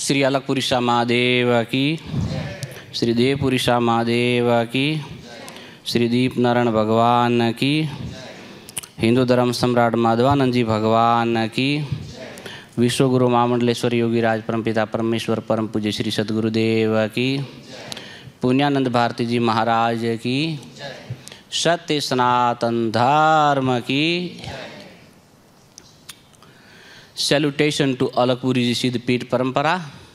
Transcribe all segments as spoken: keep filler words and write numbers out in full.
श्री अलकपुरीशा महादेव की, श्री देवपुरीशा महादेव की, श्री दीप नारायण भगवान की, हिंदू धर्म सम्राट माधवानंद जी भगवान की, विश्वगुरु महामंडलेश्वर योगी राज परमपिता परमेश्वर परम पूज्य श्री सद्गुरुदेव की, पुण्यानंद भारती जी महाराज की, सत्य सनातन धर्म की। सैल्यूटेशन टू अलकपुरी जी सिद्धपीठ परंपरा।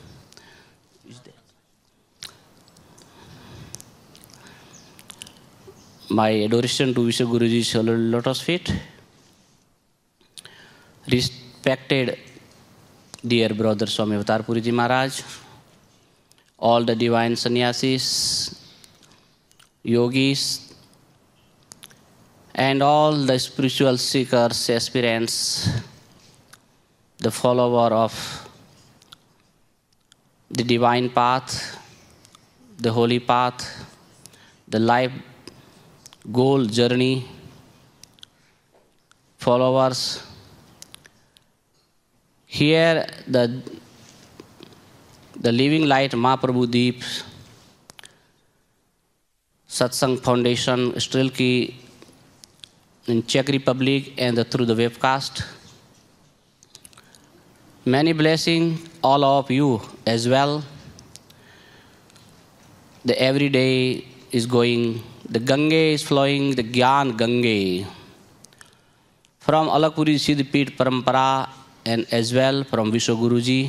My adoration to Vishwaguruji's lotus feet. Respected dear brother Swami Avatar Puri Ji Maharaj, all the divine sannyasis, yogis, and all the spiritual seekers, aspirants, the follower of the divine path, the holy path, the life goal journey, followers. Here the, the Living Light Mahaprabhu Deep Satsang Foundation, Strilki in Czech Republic and the, through the webcast. Many blessings all of you as well. The every day is going, the Ganga is flowing, the Gyan Ganga. From Alakpuri Siddhipit Parampara and as well from Vishwaguruji.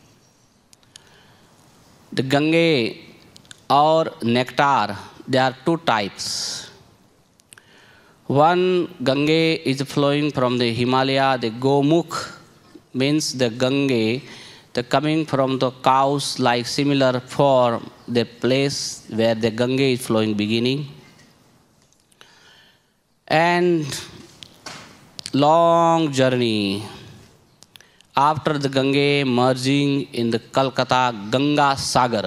The Ganga or nectar, there are two types. One Ganga is flowing from the Himalaya, the Gomukh, means the Ganga, the coming from the cows like similar form, the place where the Ganga is flowing beginning. And long journey after the Ganga merging in the Calcutta Ganga Sagar.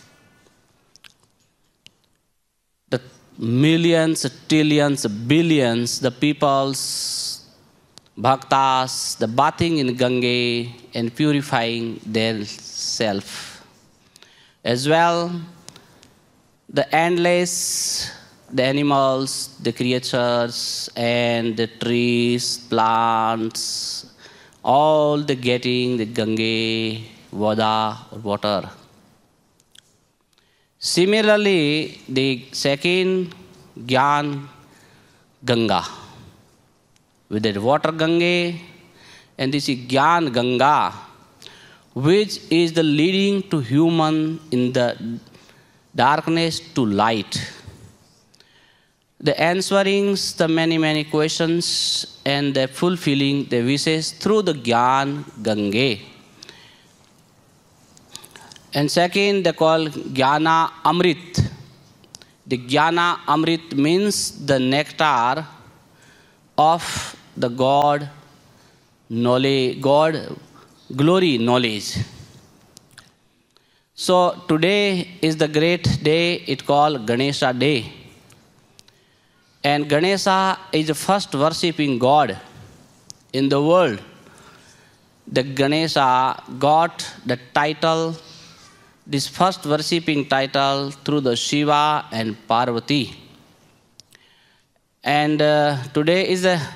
The millions, trillions, billions, the peoples, bhaktas, the bathing in Ganga and purifying their self. As well, the endless, the animals, the creatures, and the trees, plants, all the getting the Ganga, Vada, or water. Similarly, the second Gyan Ganga, with the water Ganga, and this is Gyan Ganga, which is the leading to human in the darkness to light. The answering the many, many questions and the fulfilling the wishes through the Gyan Ganga. And second, they call Jnana Amrit. The Jnana Amrit means the nectar of the God knowledge, God glory knowledge. So today is the great day, it called Ganesha Day. And Ganesha is the first worshipping God in the world. The Ganesha got the title, this first worshipping title through the Shiva and Parvati. And uh, today is a,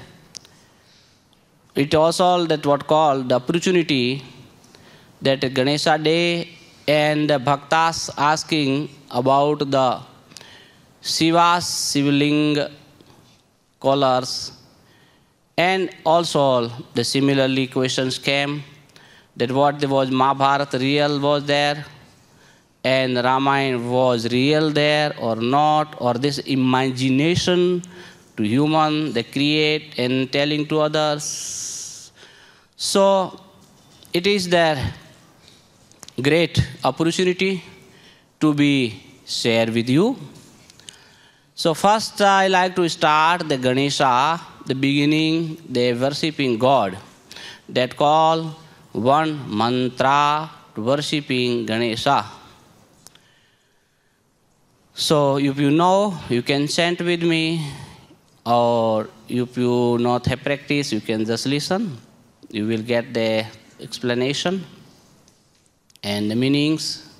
it also that what called the opportunity that Ganesha Day and the bhaktas asking about the Shiva's Sivaling colors, and also the similarly questions came that what there was Mahabharata real was there, and Ramayana was real there or not, or this imagination to human they create and telling to others. So it is their great opportunity to be shared with you. So first I like to start the Ganesha, the beginning, the worshipping God, that call one mantra to worshipping Ganesha. So if you know, you can chant with me, or if you not have practice, you can just listen. You will get the explanation. and the meanings